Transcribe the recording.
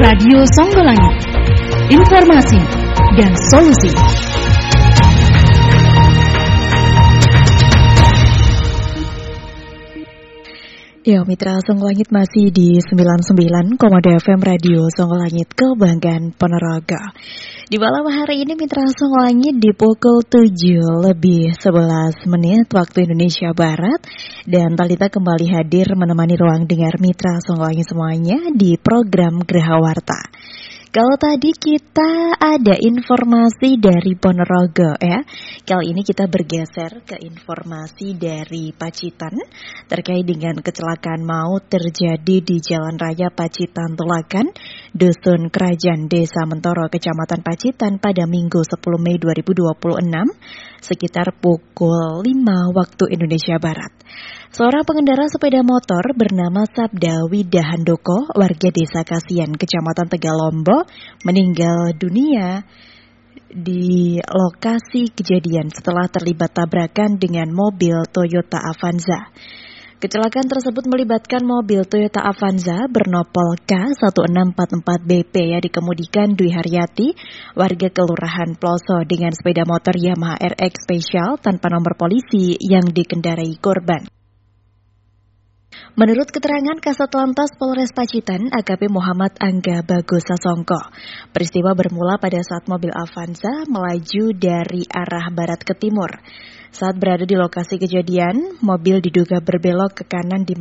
Radio Songgolangit. Informasi dan solusi. Ya, Mitra Songgolangit masih di 99,2 FM Radio Songgolangit Kebanggaan Ponorogo. Di malam hari ini Mitra Songgolangit di pukul 7:11 waktu Indonesia Barat. Dan Talita kembali hadir menemani ruang dengar Mitra Songgolangit semuanya di program Geraha Warta. Kalau tadi kita ada informasi dari Ponorogo ya, kali ini kita bergeser ke informasi dari Pacitan terkait dengan kecelakaan maut terjadi di Jalan Raya Pacitan Tulakan, Dusun Kerajaan, Desa Mentoro, Kecamatan Pacitan pada Minggu 10 Mei 2026 sekitar pukul 5 waktu Indonesia Barat. Seorang pengendara sepeda motor bernama Sabda Widahandoko, warga Desa Kasian, Kecamatan Tegalombo, meninggal dunia di lokasi kejadian setelah terlibat tabrakan dengan mobil Toyota Avanza. Kecelakaan tersebut melibatkan mobil Toyota Avanza bernopol K1644BP yang dikemudikan Dwi Haryati, warga Kelurahan Ploso, dengan sepeda motor Yamaha RX Special tanpa nomor polisi yang dikendarai korban. Menurut keterangan Kasat Lantas Polres Pacitan, AKP Muhammad Angga Bagus Sasongko, peristiwa bermula pada saat mobil Avanza melaju dari arah barat ke timur. Saat berada di lokasi kejadian, mobil diduga berbelok ke kanan di